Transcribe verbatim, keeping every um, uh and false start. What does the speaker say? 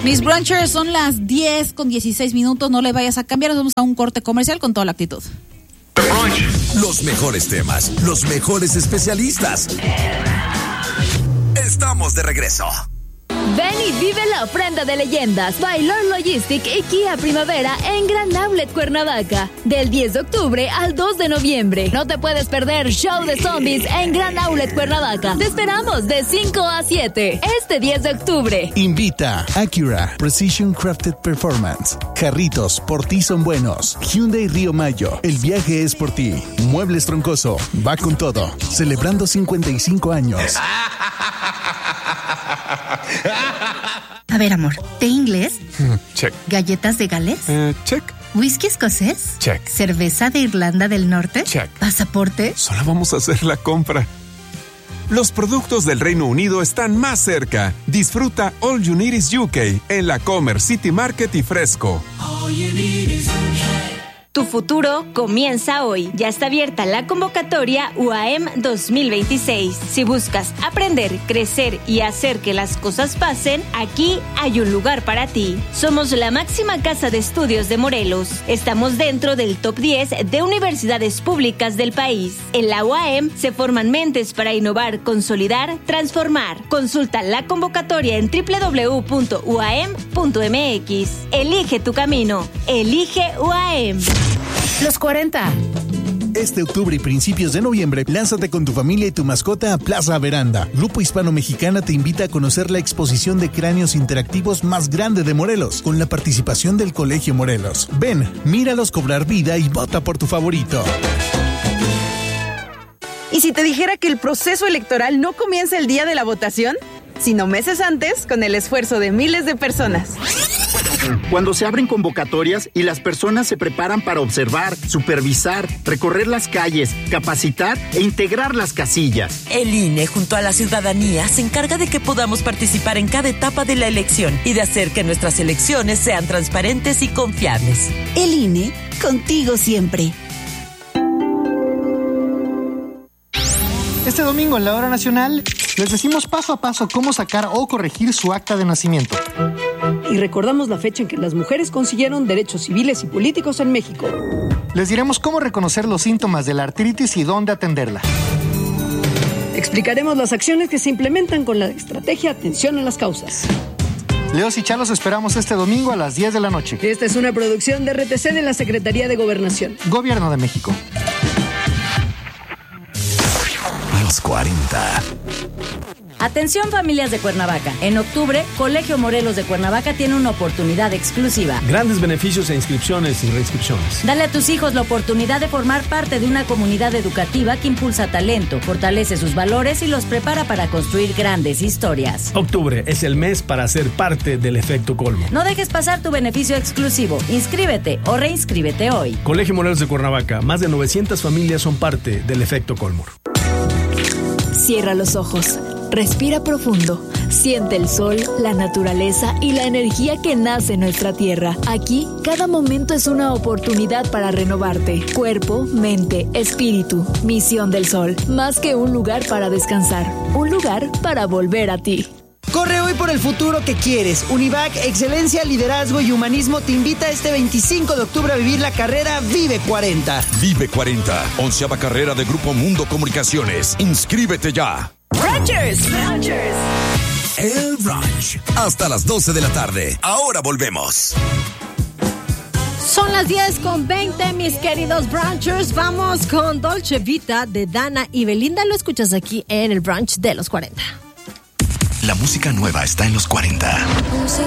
Mis brunchers, son las diez con dieciséis minutos, no le vayas a cambiar, nos vamos a un corte comercial con toda la actitud. Los mejores temas, los mejores especialistas. Estamos de regreso. Ven y vive la ofrenda de leyendas, Baylor Logistic y Kia Primavera en Gran Outlet Cuernavaca. Del diez de octubre al dos de noviembre. No te puedes perder Show de Zombies en Gran Outlet Cuernavaca. Te esperamos de cinco a siete. Este diez de octubre. Invita Acura, Precision Crafted Performance, Jarritos, por ti son buenos, Hyundai Río Mayo, el viaje es por ti, Muebles Troncoso, va con todo, celebrando cincuenta y cinco años. A ver, amor, ¿té inglés? Check. ¿Galletas de Gales? Uh, check. ¿Whisky escocés? Check. ¿Cerveza de Irlanda del Norte? Check. ¿Pasaporte? Solo vamos a hacer la compra. Los productos del Reino Unido están más cerca. Disfruta All You Need Is U K en la Comer City Market y Fresco. All you need is U K. Tu futuro comienza hoy. Ya está abierta la convocatoria U A M dos mil veintiséis. Si buscas aprender, crecer y hacer que las cosas pasen, aquí hay un lugar para ti. Somos la máxima casa de estudios de Morelos. Estamos dentro del top diez de universidades públicas del país. En la U A M se forman mentes para innovar, consolidar, transformar. Consulta la convocatoria en doble u doble u doble u punto u a m punto m x. Elige tu camino. Elige U A M. Los cuarenta. Este octubre y principios de noviembre, lánzate con tu familia y tu mascota a Plaza Veranda. Grupo Hispano-Mexicana te invita a conocer la exposición de cráneos interactivos más grande de Morelos, con la participación del Colegio Morelos. Ven, míralos cobrar vida y vota por tu favorito. ¿Y si te dijera que el proceso electoral no comienza el día de la votación, sino meses antes, con el esfuerzo de miles de personas? Cuando se abren convocatorias y las personas se preparan para observar, supervisar, recorrer las calles, capacitar e integrar las casillas. El I N E, junto a la ciudadanía, se encarga de que podamos participar en cada etapa de la elección y de hacer que nuestras elecciones sean transparentes y confiables. El I N E, contigo siempre. Este domingo en la Hora Nacional les decimos paso a paso cómo sacar o corregir su acta de nacimiento. Y recordamos la fecha en que las mujeres consiguieron derechos civiles y políticos en México. Les diremos cómo reconocer los síntomas de la artritis y dónde atenderla. Explicaremos las acciones que se implementan con la estrategia Atención a las Causas. Leos y Charlos esperamos este domingo a las diez de la noche. Esta es una producción de R T C de la Secretaría de Gobernación. Gobierno de México. Los cuarenta. Atención, familias de Cuernavaca. En octubre, Colegio Morelos de Cuernavaca tiene una oportunidad exclusiva. Grandes beneficios e inscripciones y reinscripciones. Dale a tus hijos la oportunidad de formar parte de una comunidad educativa que impulsa talento, fortalece sus valores y los prepara para construir grandes historias. Octubre es el mes para ser parte del efecto Colmo. No dejes pasar tu beneficio exclusivo. Inscríbete o reinscríbete hoy. Colegio Morelos de Cuernavaca. Más de novecientas familias son parte del efecto Colmo. Cierra los ojos. Respira profundo, siente el sol, la naturaleza y la energía que nace en nuestra tierra. Aquí, cada momento es una oportunidad para renovarte. Cuerpo, mente, espíritu. Misión del Sol. Más que un lugar para descansar, un lugar para volver a ti. Corre hoy por el futuro que quieres. Univac, excelencia, liderazgo y humanismo te invita este veinticinco de octubre a vivir la carrera Vive cuarenta. Vive cuarenta, onceava carrera de Grupo Mundo Comunicaciones. Inscríbete ya. Brunchers, Brunchers. El brunch. Hasta las doce de la tarde. Ahora volvemos. Son las diez con veinte, mis queridos brunchers. Vamos con Dolce Vita de Dana y Belinda. Lo escuchas aquí en el brunch de los cuarenta. La música nueva está en los cuarenta.